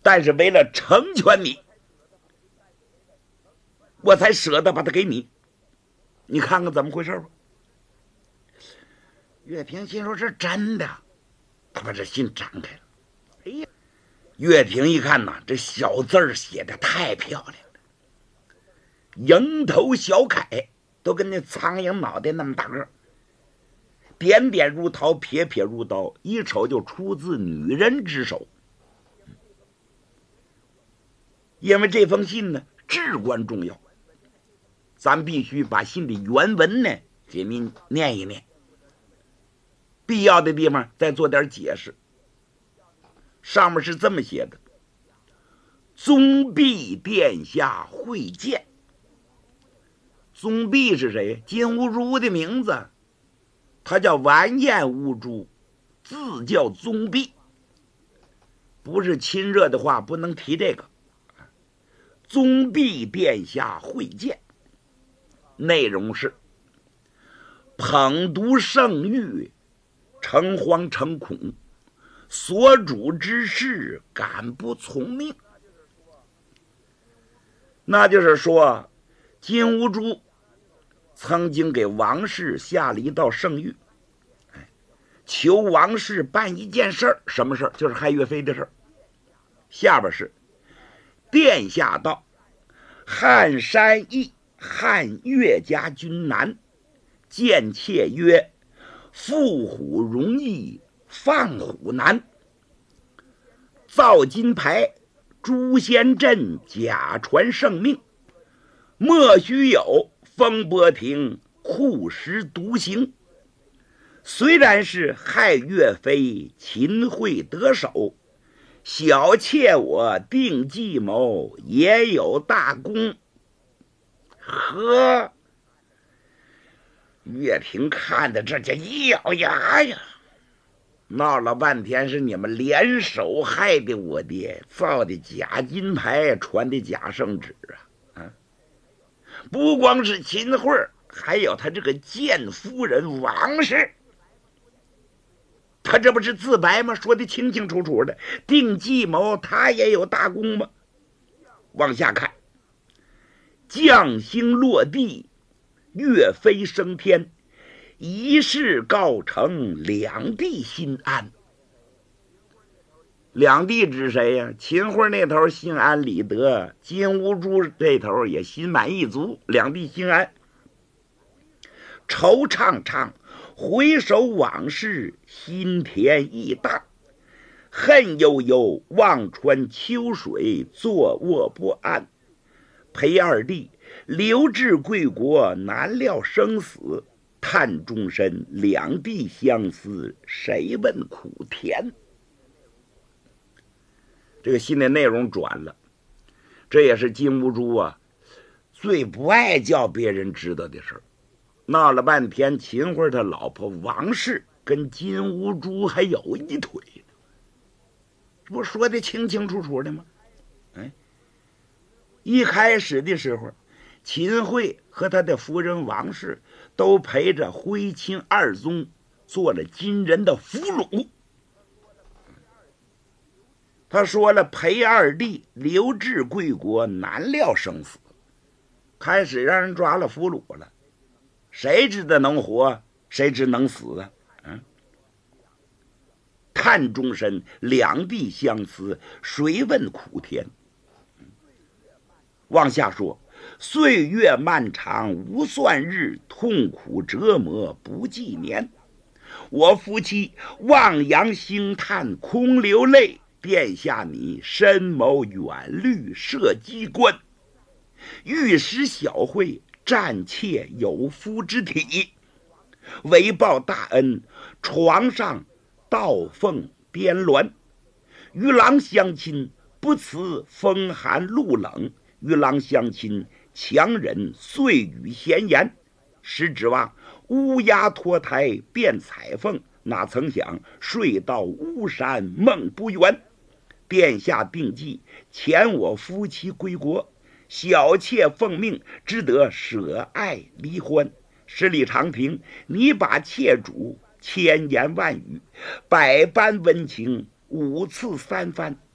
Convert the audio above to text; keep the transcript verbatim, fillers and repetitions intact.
但是为了成全你，我才舍得把它给你。你看看怎么回事吧。岳平心说是真的，他把这信展开了。哎呀，岳平一看呐，这小字儿写的太漂亮了，蝇头小楷，都跟那苍蝇脑袋那么大个，点点如桃，撇撇如刀，一瞅就出自女人之手。因为这封信呢至关重要，咱必须把信的原文呢给您念一念，必要的地方再做点解释。上面是这么写的：宗弼殿下会见。宗弼是谁？金兀术的名字，他叫完颜兀术，字叫宗弼。不是亲热的话不能提这个。宗弼殿下会见，内容是捧读圣谕，诚惶诚恐，所主之事敢不从命。那就是说，金兀术曾经给王氏下了一道圣谕，求王氏办一件事儿。什么事儿？就是害岳飞的事儿。下边是殿下道：汉山邑，汉岳家军南，见妾曰：缚虎容易，放虎难。造金牌，诛仙阵，假传圣命，莫须有风波亭，酷使独行。虽然是害岳飞，秦桧得手，小妾我定计谋，也有大功。呵，岳平看的这叫一咬牙呀，闹了半天是你们联手害的我爹，造的假金牌，传的假圣旨啊！啊，不光是秦桧，还有他这个贱夫人王氏。他这不是自白吗？说的清清楚楚的，定计谋，他也有大功吗？往下看，将星落地，岳飞升天，一事告成，两地心安。两地指谁呀？秦桧那头心安理得，金兀术这头也心满意足，两地心安。惆怅怅，回首往事，心田意大。恨悠悠，望穿秋水，坐卧不安。裴二弟，留至贵国，难料生死。叹终身，两地相思，谁问苦甜？这个信的内容转了，这也是金兀术啊最不爱叫别人知道的事儿。闹了半天，秦桧他老婆王氏跟金兀术还有一腿，这不说的清清楚楚的吗？哎，一开始的时候，秦桧和他的夫人王氏都陪着徽钦二宗做了金人的俘虏。他说了，裴二弟留至贵国，难料生死。开始让人抓了俘虏了，谁知道能活，谁知能死啊？嗯，叹终身，两地相思，谁问苦甜？往下说，岁月漫长，无算日，痛苦折磨，不计年。我夫妻望洋兴叹，空流泪。殿下你深谋远虑，设机关，欲使小惠暂窃有夫之体，为报大恩，床上倒奉颠鸾。与郎相亲，不辞风寒露冷，与郎相亲，强忍碎语闲言。实指望乌鸦脱胎变彩凤，哪曾想睡到巫山梦不圆。殿下定计，遣我夫妻归国，小妾奉命，只得舍爱离欢。十里长亭，你把妾主千言万语，百般温情，五次三番。